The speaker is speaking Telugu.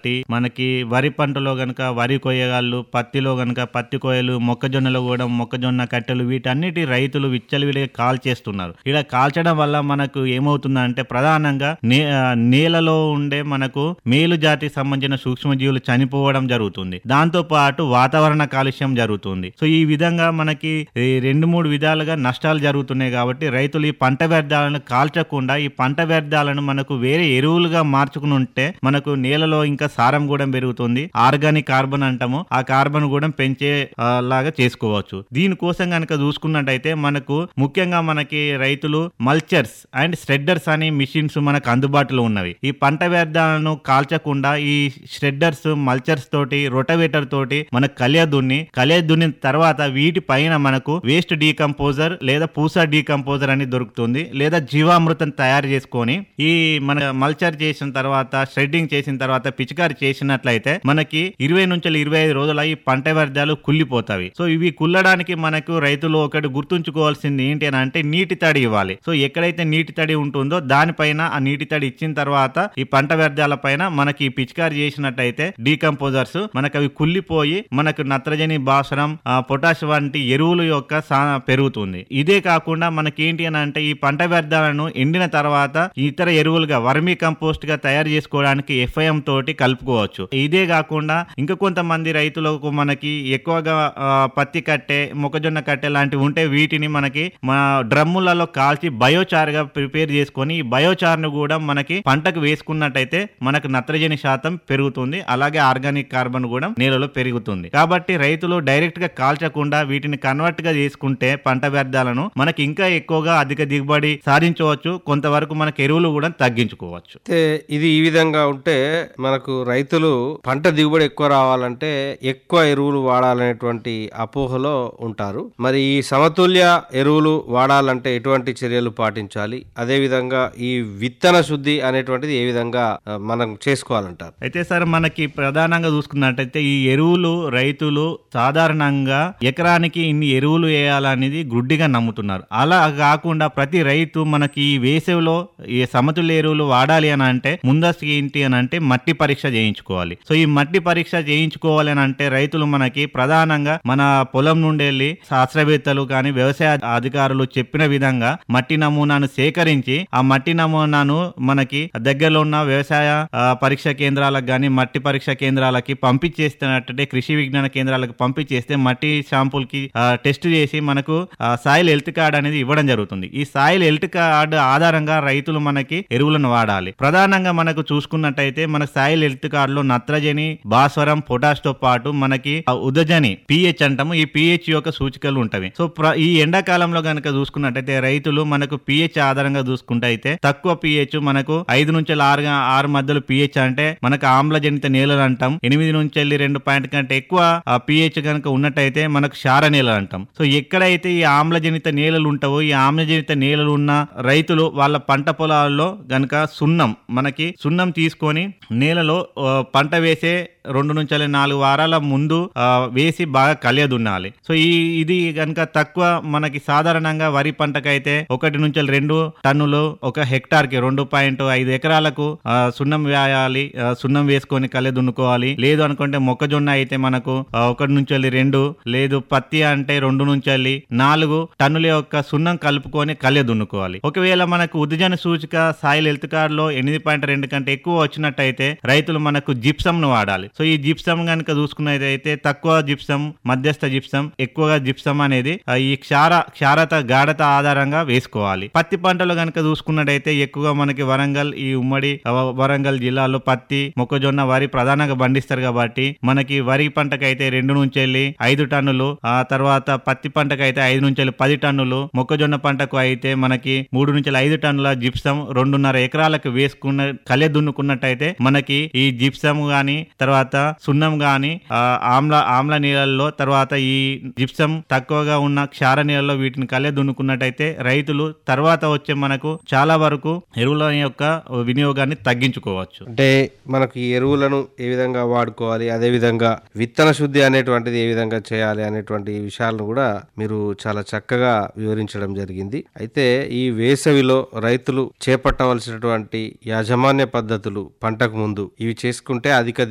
కాబట్టి మనకి వరి పంటలో గనక వరి కొయ్యగాళ్ళు, పత్తిలో గనక పత్తి కోయలు, మొక్కజొన్నలో కూడా మొక్కజొన్న కట్టెలు వీటన్నిటి రైతులు విచ్చలవిడిగా కాల్చేస్తున్నారు. ఇలా కాల్చడం వల్ల మనకు ఏమవుతుందంటే ప్రధానంగా నేలలో ఉండే మనకు మేలు జాతికి సంబంధించిన సూక్ష్మజీవులు చనిపోవడం జరుగుతుంది. దాంతో పాటు వాతావరణ కాలుష్యం జరుగుతుంది. సో ఈ విధంగా మనకి 2-3 విధాలుగా నష్టాలు జరుగుతున్నాయి. కాబట్టి రైతులు ఈ పంట వ్యర్థాలను కాల్చకుండా ఈ పంట వ్యర్థాలను మనకు వేరే ఎరువులుగా మార్చుకుని ఉంటే మనకు నేలలో ఇంకా సారం కూడా పెరుగుతుంది. ఆర్గానిక్ కార్బన్ అంటాము, ఆ కార్బన్ కూడా పెంచే లాగా చేసుకోవచ్చు. దీనికోసం కనుక చూసుకున్నట్టయితే మనకు ముఖ్యంగా మనకి రైతులు మల్చర్స్ అండ్ ష్రెడ్డర్స్ అనే మిషన్స్ మనకు అందుబాటులో ఉన్నవి. ఈ పంట వ్యర్థాలను కాల్చకుండా ఈ ష్రెడ్డర్స్, మల్చర్స్ తోటి, రొటవేటర్ తోటి మనకు కలియ దున్నిన తర్వాత వీటి పైన మనకు వేస్ట్ డీకంపోజర్ లేదా పూసా డీకంపోజర్ అని దొరుకుతుంది. లేదా జీవామృతం తయారు చేసుకొని ఈ మన మల్చర్ చేసిన తర్వాత, షెడ్డింగ్ చేసిన తర్వాత పిచికారి చేసినట్లయితే మనకి 20-25 రోజుల ఈ పంట వ్యర్థాలు కుళ్ళిపోతాయి. సో ఇవి కుళ్ళడానికి మనకు రైతులు ఒకటి గుర్తుంచుకోవాల్సింది ఏంటి అని అంటే నీటి తడి ఇవ్వాలి. సో ఎక్కడైతే నీటి తడి ఉంటుందో దానిపైన ఆ నీటి తడి ఇచ్చిన తర్వాత ఈ పంట వ్యర్థాల పైన మనకి పిచికారి చేసినట్టయితే డీకంపోజర్స్ మనకు అవి కుళ్ళిపోయి మనకు నత్రజని, భాస్వరం, పొటాష్ వంటి ఎరువుల యొక్క పెరుగుతుంది. ఇదే కాకుండా మనకేంటి అని అంటే ఈ పంట వ్యర్థాలను ఎండిన తర్వాత ఇతర ఎరువులుగా వర్మీ కంపోస్ట్ గా తయారు చేసుకోవడానికి FIM తోటి కలుపుకోవచ్చు. ఇదే కాకుండా ఇంకా కొంతమంది రైతులకు మనకి ఎక్కువగా పత్తి కట్టె, మొక్కజొన్న కట్టె లాంటివి ఉంటే వీటిని మనకి మన డ్రమ్ములలో కాల్చి బయోచార్ గా ప్రిపేర్ చేసుకొని ఈ బయోచార్ ను కూడా మనకి పంటకు వేసుకున్నట్టయితే మనకు నత్రజని శాతం పెరుగుతుంది. అలాగే ఆర్గానిక్ కార్బన్ కూడా నేలలో పెరుగుతుంది. కాబట్టి రైతులు డైరెక్ట్ గా కాల్చకుండా వీటిని కన్వర్ట్ గా చేసుకుంటే పంట వ్యర్థాలను మనకి ఇంకా ఎక్కువగా అధిక దిగుబడి సాధించవచ్చు. కొంతవరకు మనకు ఎరువులు కూడా తగ్గించుకోవచ్చు. ఇది ఈ విధంగా ఉంటే మనకు రైతులు పంట దిగుబడి ఎక్కువ రావాలంటే ఎక్కువ ఎరువులు వాడాలనేటువంటి అపోహలో ఉంటారు. మరి ఈ సమతుల్య ఎరువులు వాడాలంటే ఎటువంటి చర్యలు పాటించాలి? అదే విధంగా ఈ విత్తన శుద్ధి అనేటువంటిది ఏ విధంగా మనం చేసుకోవాలంటారు? అయితే సార్ మనకి ప్రధానంగా చూసుకున్నట్టయితే ఈ ఎరువులు రైతులు సాధారణంగా ఎకరానికి ఇన్ని ఎరువులు వేయాలనేది గుడ్డిగా నమ్ముతున్నారు. అలా కాకుండా ప్రతి రైతు మనకి ఈ వేసవిలో ఈ సమతుల్య ఎరువులు వాడాలి అని అంటే ముందస్తు ఏంటి అని అంటే మట్టి పరీక్ష చేయించుకోవాలి. సో ఈ మట్టి పరీక్ష చేయించుకోవాలి అని అంటే రైతులు మనకి ప్రధానంగా మన పొలం నుండి వెళ్ళి శాస్త్రవేత్తలు కానీ వ్యవసాయ అధికారులు చెప్పిన విధంగా మట్టి నమూనాను సేకరించి ఆ మట్టి నమూనాను మనకి దగ్గరలో ఉన్న వ్యవసాయ పరీక్ష కేంద్రాలకు కానీ మట్టి పరీక్ష కేంద్రాలకి పంపించేస్తున్నట్టే కృషి విజ్ఞాన కేంద్రాలకు పంపించేస్తే మట్టి శాంపుల్ కి టెస్ట్ చేసి మనకు సాయిల్ హెల్త్ కార్డ్ అనేది ఇవ్వడం జరుగుతుంది. ఈ సాయిల్ హెల్త్ కార్డ్ ఆధారంగా రైతులు మనకి ఎరువులను వాడాలి. ప్రధానంగా మనకు చూసుకున్నట్టయితే మన సాయిల్ హెల్త్ కార్డ్ లో నత్రజని, భాస్వరం, పొటాష్ తో పాటు మనకి ఉదజని pH అంటాము. ఈ pH యొక్క సూచికలు ఉంటవి. సో ఈ ఎండాకాలంలో గనక చూసుకున్నట్టయితే రైతులు మనకు pH ఆధారంగా చూసుకుంటే అయితే తక్కువ pH మనకు 5-6 మధ్యలో pH అంటే మనకు ఆమ్లజనిత నేలలు అంటాం. 8-2 పాయింట్ కంటే ఎక్కువ pH కనుక ఉన్నట్టయితే మనకు క్షార నేలలు అంటాం. సో ఎక్కడైతే ఈ ఆమ్లజనిత నేలలు ఉంటావో ఈ ఆమ్లజనిత నేలలు ఉన్న రైతులు వాళ్ళ పంట పొలాల్లో గనక సున్నం తీసుకొని నేలలో పంట వేసే 2-4 వారాల ముందు వేసి బాగా కలియదున్నాలి. సో ఇది కనుక తక్కువ మనకి సాధారణంగా వరి పంటకైతే 1-2 టన్నులు ఒక హెక్టార్ కి 2.5 ఎకరాలకు సున్నం వేయాలి. సున్నం వేసుకొని కలియదున్నుకోవాలి. లేదు అనుకుంటే మొక్కజొన్న అయితే మనకు 1-2, లేదు పత్తి అంటే 2-4 టన్నుల యొక్క సున్నం కలుపుకొని కలియదున్నుకోవాలి. ఒకవేళ మనకు ఉదజన సూచిక సాయిల్ హెల్త్ కార్డ్ లో 8.2 కంటే ఎక్కువ వచ్చినట్టయితే రైతులు మనకు జిప్సమ్ ను వాడాలి. సో ఈ జిప్సమ్ కనుక చూసుకున్నదైతే తక్కువ జిప్సమ్, మధ్యస్థ జిప్సమ్, ఎక్కువగా జిప్సమ్ అనేది ఈ క్షారత గాఢత ఆధారంగా వేసుకోవాలి. పత్తి పంటలో కనుక చూసుకున్నట్టయితే ఎక్కువగా మనకి ఈ ఉమ్మడి వరంగల్ జిల్లాలో పత్తి, మొక్కజొన్న, వరి ప్రధానంగా పండిస్తారు. కాబట్టి మనకి వరి పంటకైతే 2-5 టన్నులు, ఆ తర్వాత పత్తి పంటకైతే 5-10 టన్నులు, మొక్కజొన్న పంటకు అయితే మనకి 3-5 టన్నుల జిప్సమ్ 2.5 ఎకరాలకు వేసుకున్న కలియ దున్నుకున్నట్టయితే మనకి ఈ జిప్సమ్ గాని తర్వాత సున్నం గాని ఆమ్ల నీళ్ళల్లో తర్వాత ఈ జిప్సమ్ తక్కువగా ఉన్న క్షార నీళ్ళలో వీటిని కలియ దున్నుకున్నట్టయితే రైతులు తర్వాత వచ్చే మనకు చాలా వరకు ఎరువుల యొక్క వినియోగాన్ని తగ్గించుకోవచ్చు. అంటే మనకు ఈ ఎరువులను ఏ విధంగా వాడుకోవాలి, అదే విధంగా విత్తన శుద్ధి అనేటువంటిది ఏ విధంగా చేయాలి అనేటువంటి విషయాలను కూడా మీరు చాలా చక్కగా వివరించడం జరిగింది. అయితే ఈ వేసవిలో రైతులు చేపట్టవలసినటువంటి యాజమాన్య పద్ధతులు పంటకు ముందు ఇవి చేసుకుంటే అధిక